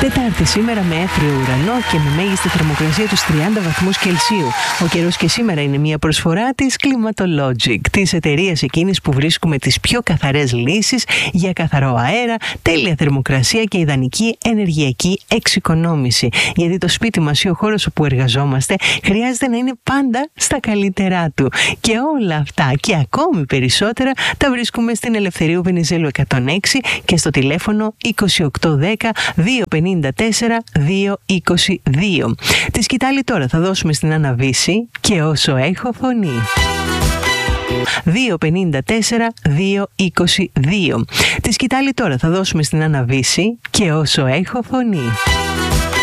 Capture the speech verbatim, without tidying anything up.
Τετάρτη σήμερα με έθριο ουρανό και με μέγιστη θερμοκρασία τους τριάντα βαθμούς Κελσίου. Ο καιρός και σήμερα είναι μια προσφορά της Climatologic, της εταιρείας εκείνης που βρίσκουμε τις πιο καθαρές λύσεις για καθαρό αέρα, τέλεια θερμοκρασία και ιδανική ενεργειακή εξοικονόμηση. Γιατί το σπίτι μας ή ο χώρος όπου εργαζόμαστε χρειάζεται να είναι πάντα στα καλύτερά του. Και όλα αυτά και ακόμη περισσότερα τα βρίσκουμε στην Ελευθερίου Βενιζέλου εκατόν έξι και στο τηλέφωνο είκοσι οκτώ δέκα δύο πενήντα τέσσερα δύο είκοσι δύο. Τη σκητάλη τώρα θα δώσουμε στην Άννα Βύση και όσο έχω φωνή. δύο πενήντα τέσσερα δύο είκοσι δύο. Τη σκητάλη τώρα θα δώσουμε στην Άννα Βύση και όσο έχω φωνή.